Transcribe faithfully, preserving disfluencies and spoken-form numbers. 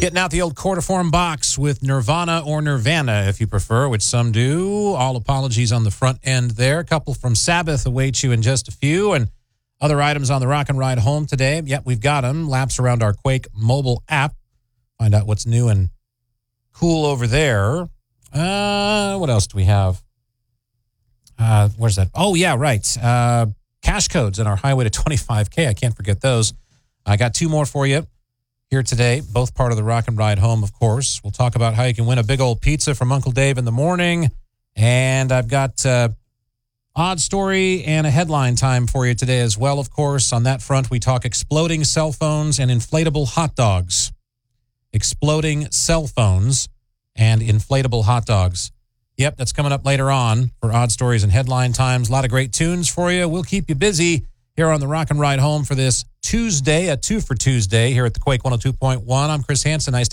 Getting out the old quarterform box with Nirvana or Nirvana, if you prefer, which some do. All apologies on the front end there. A couple from Sabbath await you in just a few. And other items on the Rock and Ride home today. Yep, we've got them. Laps around our Quake mobile app. Find out what's new and cool over there. Uh, what else do we have? Uh, where's that? Oh, yeah, right. Uh, cash codes in our Highway to twenty-five K. I can't forget those. I got two more for you here today, both part of the Rock and Ride home, of course. We'll talk about how you can win a big old pizza from Uncle Dave in the morning. And I've got uh, odd story and a headline time for you today as well, of course. On that front, we talk exploding cell phones and inflatable hot dogs. Exploding cell phones and inflatable hot dogs. Yep, that's coming up later on for odd stories and headline times. A lot of great tunes for you. We'll keep you busy here on the Rock and Ride home for this Tuesday, a two for Tuesday here at the Quake one oh two point one. I'm Chris Hansen. Nice to